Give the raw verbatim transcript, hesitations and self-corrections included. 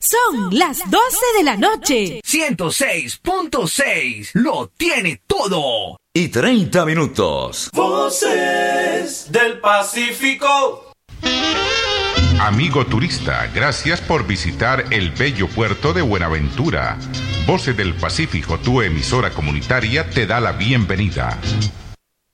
Son las doce de la noche. ciento seis punto seis lo tiene todo. Y treinta minutos. Voces del Pacífico. Amigo turista, gracias por visitar el bello puerto de Buenaventura. Voces del Pacífico, tu emisora comunitaria, te da la bienvenida.